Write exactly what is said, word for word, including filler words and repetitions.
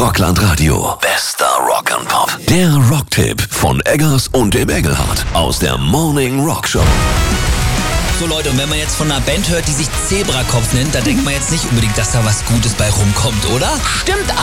Rockland Radio. Bester Rock'n'Pop. Der Rocktipp von Eggers und dem Engelhardt aus der Morning Rock Show. So Leute, und wenn man jetzt von einer Band hört, die sich Zebrakopf nennt, da denkt man jetzt nicht unbedingt, dass da was Gutes bei rumkommt, oder? Stimmt